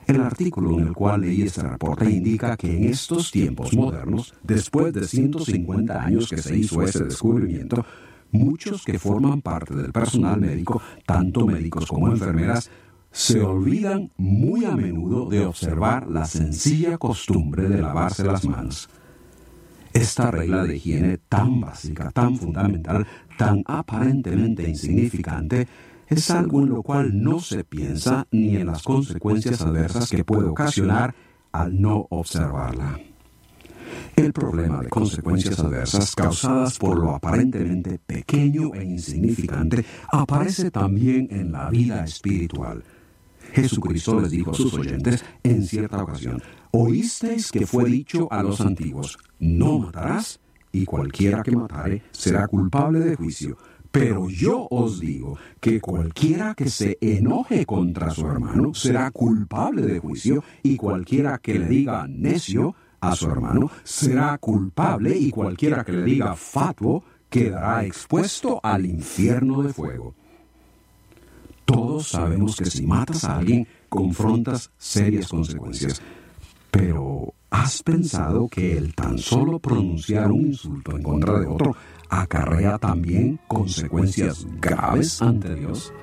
El artículo en el cual leí este reporte indica que en estos tiempos modernos, después de 150 años que se hizo ese descubrimiento, muchos que forman parte del personal médico, tanto médicos como enfermeras, se olvidan muy a menudo de observar la sencilla costumbre de lavarse las manos. Esta regla de higiene tan básica, tan fundamental, tan aparentemente insignificante, es algo en lo cual no se piensa ni en las consecuencias adversas que puede ocasionar al no observarla. El problema de consecuencias adversas causadas por lo aparentemente pequeño e insignificante aparece también en la vida espiritual. Jesucristo les dijo a sus oyentes en cierta ocasión: «Oísteis que fue dicho a los antiguos, no matarás, y cualquiera que matare será culpable de juicio. Pero yo os digo que cualquiera que se enoje contra su hermano será culpable de juicio, y cualquiera que le diga necio a su hermano será culpable, y cualquiera que le diga fatuo quedará expuesto al infierno de fuego». Todos sabemos que si matas a alguien, confrontas serias consecuencias. Pero, ¿has pensado que el tan solo pronunciar un insulto en contra de otro acarrea también consecuencias graves ante Dios?